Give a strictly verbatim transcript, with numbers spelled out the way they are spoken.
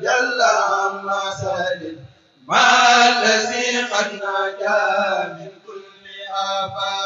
جل عما سالم ما الذي قد نجا من كل آفات